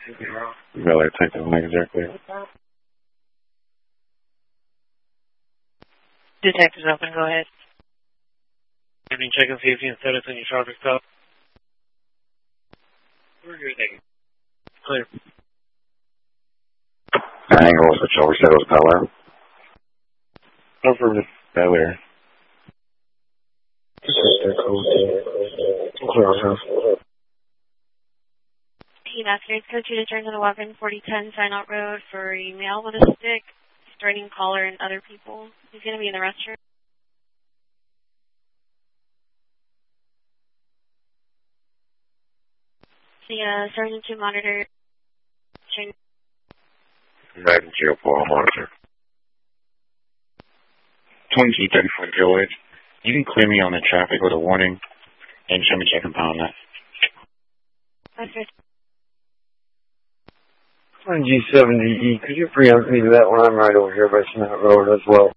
Miller, take the legs are clear. Detectives open, go ahead. Evening, check and safety and status on your traffic stop. Where's your thing? Clear. Angle, which always said was Bel Air. Affirmative. Bel Air. Masquerade Code 2 to turn to the weapon 4010 Sign Out Road for a male with a stick, threatening caller and other people. He's going to be in the restroom. The Sergeant to monitor. Riding GeoPol monitor. 2234 George. You can clear me on the traffic with a warning and show me check and pound that. That's good. On G70E, could you preempt me to that one? I'm right over here by Snap Road as well.